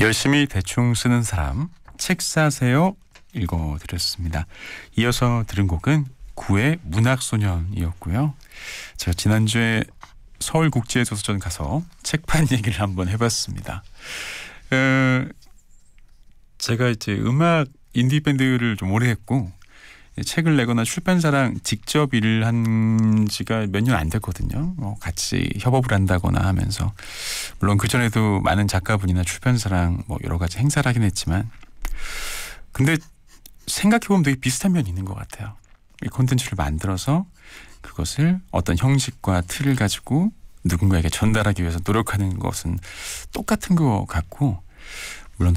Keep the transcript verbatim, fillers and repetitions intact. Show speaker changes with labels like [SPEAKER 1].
[SPEAKER 1] 열심히 대충 쓰는 사람, 책 사세요 읽어드렸습니다. 이어서 들은 곡은 구의 문학소년이었고요. 제가 지난주에 서울국제도서관 가서 책판 얘기를 한번 해봤습니다. 어, 제가 이제 음악 인디밴드를 좀 오래 했고 책을 내거나 출판사랑 직접 일을 한 지가 몇 년 안 됐거든요. 뭐 같이 협업을 한다거나 하면서 물론 그전에도 많은 작가분이나 출판사랑 뭐 여러 가지 행사를 하긴 했지만 근데 생각해보면 되게 비슷한 면이 있는 것 같아요. 이 콘텐츠를 만들어서 그것을 어떤 형식과 틀을 가지고 누군가에게 전달하기 위해서 노력하는 것은 똑같은 것 같고